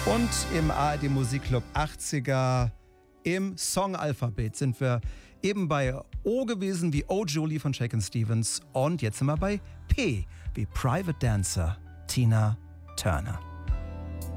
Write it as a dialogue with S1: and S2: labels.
S1: Und im ARD Musikclub 80er im Songalphabet sind wir eben bei O gewesen wie Oh Julie von Shakin' Stevens und jetzt sind wir bei P wie Private Dancer, Tina Turner.